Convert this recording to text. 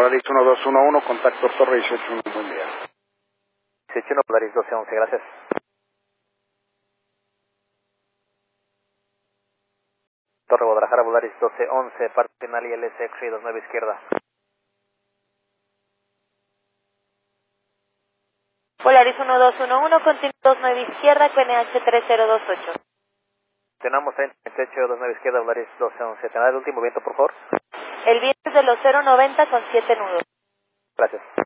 Polaris 1211, contacto Torre 181, buen día. 181, Polaris 1211, gracias. Torre Guadalajara, Polaris 1211, parte final ILS X-Ray 29 izquierda. Polaris 1211, continuo 29 izquierda, QNH 3028. Tenemos 38, 29 izquierda, Polaris 1211. ¿Tener el último viento, por favor? El viento es de los 090 con 7 nudos. Gracias.